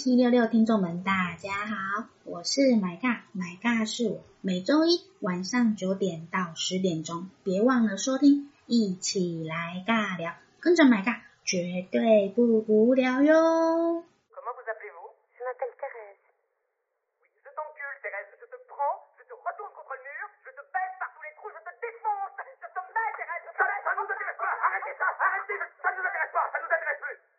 EP66听众们，大家好，我是买尬，买尬是我，每周一晚上9点到10点钟，别忘了收听，一起来尬聊，跟着买尬，绝对不无聊哟。 Comment vous appelez-vous? Je m'appelle Thérèse. Oui, je t'encule, Thérèse. Je te prends, je te retourne contre le mur, je te baisse par tous les trous, je te défonce. Je te mets, Thérèse. Ça nous intéresse pas. Arrêtez ça. Arrêtez. Ça nous intéresse pas. Ça nous intéresse plus.